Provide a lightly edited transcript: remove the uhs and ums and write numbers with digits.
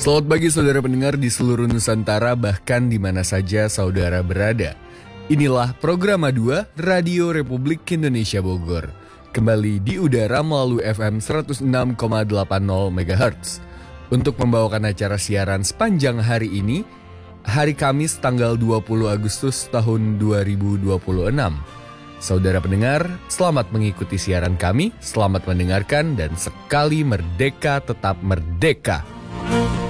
Selamat pagi saudara pendengar di seluruh Nusantara, bahkan di mana saja saudara berada. Inilah program A2 Radio Republik Indonesia Bogor. Kembali di udara melalui FM 106,80 MHz. Untuk membawakan acara siaran sepanjang hari ini, hari Kamis tanggal 20 Agustus tahun 2026. Saudara pendengar, selamat mengikuti siaran kami, selamat mendengarkan, dan sekali merdeka tetap merdeka.